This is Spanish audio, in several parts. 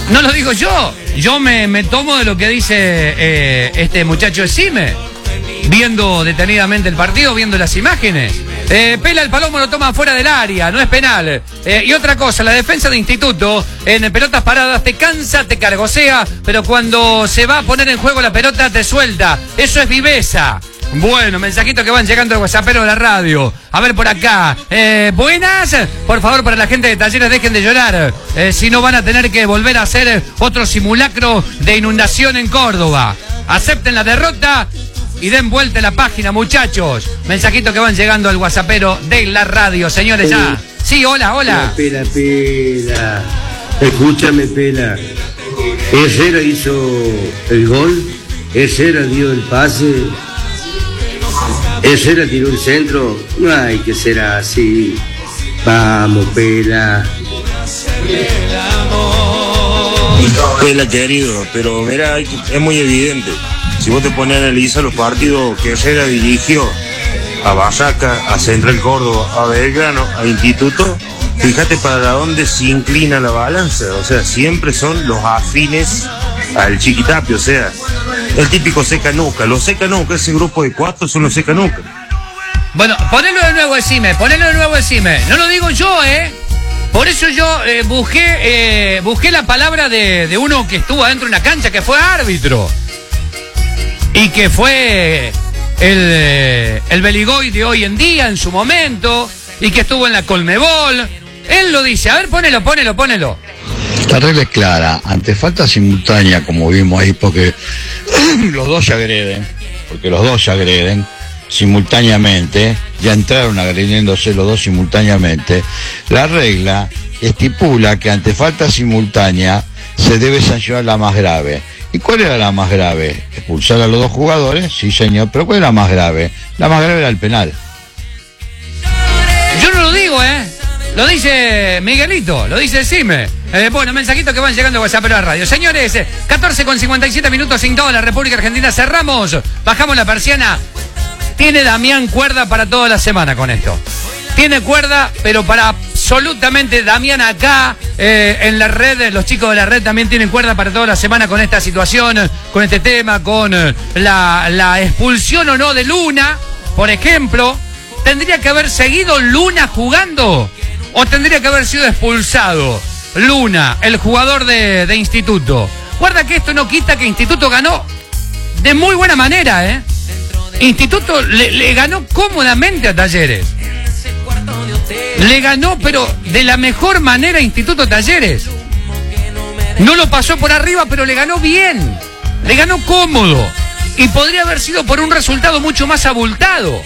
No lo digo yo me tomo de lo que dice este muchacho Esime, viendo detenidamente el partido, viendo las imágenes. Pela el palomo, lo toma fuera del área, no es penal. Y otra cosa, la defensa de Instituto en pelotas paradas te cansa, te cargosea, pero cuando se va a poner en juego la pelota te suelta. Eso es viveza. Bueno, mensajitos que van llegando al WhatsAppero de la radio. A ver por acá. Buenas. Por favor, para la gente de Talleres, dejen de llorar. Si no van a tener que volver a hacer otro simulacro de inundación en Córdoba. Acepten la derrota y den vuelta en la página, muchachos. Mensajitos que van llegando al WhatsAppero de la radio, señores, ya. Sí, hola. Pela. Escúchame, Pela. Herrera hizo el gol. Herrera dio el pase. Herrera tiró el centro. No hay que ser así. Vamos, Pela. Pela, querido, pero mira, es muy evidente. Si vos te pones a analizar los partidos que Herrera dirigió a Barraca, a Central Córdoba, a Belgrano, a Instituto, fíjate para dónde se inclina la balanza. O sea, siempre son los afines al Chiquitapio. O sea, el típico seca-nuca. Los seca-nuca, ese grupo de 4 son los seca-nuca. Bueno, ponelo de nuevo, Esime. No lo digo yo, Por eso yo busqué la palabra de uno que estuvo adentro de una cancha, que fue árbitro. Y que fue el Beligoy de hoy en día, en su momento, y que estuvo en la Colmebol. Él lo dice. A ver, ponelo. La regla es clara. Ante falta simultánea, como vimos ahí, porque los dos se agreden simultáneamente, ya entraron agrediéndose los dos simultáneamente. La regla estipula que ante falta simultánea se debe sancionar la más grave. ¿Y cuál era la más grave? ¿Expulsar a los dos jugadores? Sí, señor, pero ¿cuál era la más grave? La más grave era el penal. Yo no lo digo, lo dice Miguelito, lo dice Sime. Bueno, mensajitos que van llegando a WhatsApp, pero a radio. Señores, 14:57 en toda la República Argentina. Cerramos, bajamos la persiana. Tiene Damián cuerda para toda la semana con esto. Tiene cuerda, pero para absolutamente Damián acá, en la red, los chicos de la red también tienen cuerda para toda la semana con esta situación, con este tema, con la expulsión o no de Luna, por ejemplo. ¿Tendría que haber seguido Luna jugando o tendría que haber sido expulsado Luna, el jugador de Instituto? Guarda que esto no quita que Instituto ganó de muy buena manera, Instituto le ganó cómodamente a Talleres. Le ganó, pero de la mejor manera, Instituto Talleres. No lo pasó por arriba, pero le ganó bien. Le ganó cómodo. Y podría haber sido por un resultado mucho más abultado.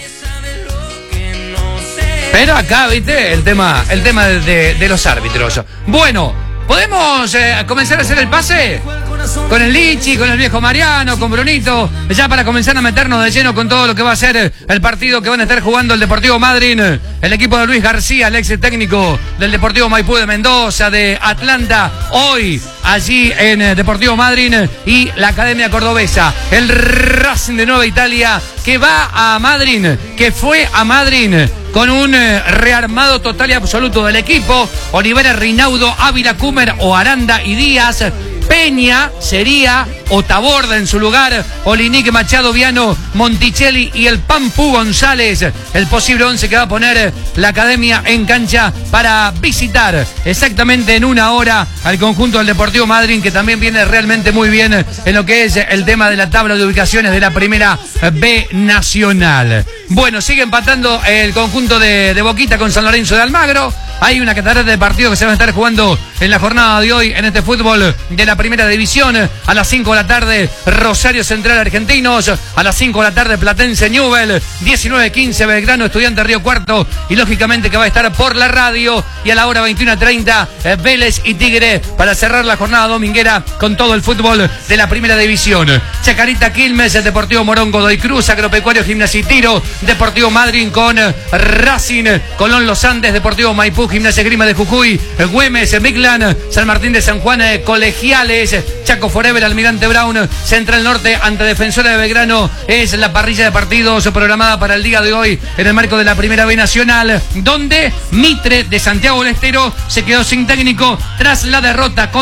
Pero acá, viste, el tema de los árbitros. Bueno, ¿podemos comenzar a hacer el pase? Con el Lichi, con el viejo Mariano, con Brunito, ya para comenzar a meternos de lleno con todo lo que va a ser el partido que van a estar jugando el Deportivo Madryn, el equipo de Luis García, el ex técnico del Deportivo Maipú de Mendoza, de Atlanta, hoy allí en Deportivo Madryn, y la Academia Cordobesa, el Racing de Nueva Italia, que va a Madryn, que fue a Madryn con un rearmado total y absoluto del equipo. Olivera, Rinaudo, Ávila, Cumer o Aranda y Díaz. Peña sería Otaborda en su lugar, Olinique, Machado, Viano, Monticelli y el Pampú González. El posible 11 que va a poner la Academia en cancha para visitar exactamente en una hora al conjunto del Deportivo Madryn, que también viene realmente muy bien en lo que es el tema de la tabla de ubicaciones de la Primera B Nacional. Bueno, sigue empatando el conjunto de Boquita con San Lorenzo de Almagro. Hay una catarata de partidos que se van a estar jugando en la jornada de hoy en este fútbol de la Primera División. A las 5 de la tarde, Rosario Central Argentinos. A las 5 de la tarde, Platense Newell. 19:15, Belgrano Estudiante Río Cuarto. Y lógicamente que va a estar por la radio. Y a la hora 21:30, Vélez y Tigre para cerrar la jornada dominguera con todo el fútbol de la Primera División. Chacarita, Quilmes, el Deportivo Morón, Godoy Cruz, Agropecuario, Gimnasia y Tiro. Deportivo Madryn con Racing, Colón Los Andes, Deportivo Maipú, Gimnasia Esgrima de Jujuy, Güemes, Mictlán, San Martín de San Juan, Colegiales, Chaco Forever, Almirante Brown, Central Norte ante Defensora de Belgrano. Es la parrilla de partidos programada para el día de hoy en el marco de la Primera B Nacional, donde Mitre de Santiago del Estero se quedó sin técnico tras la derrota con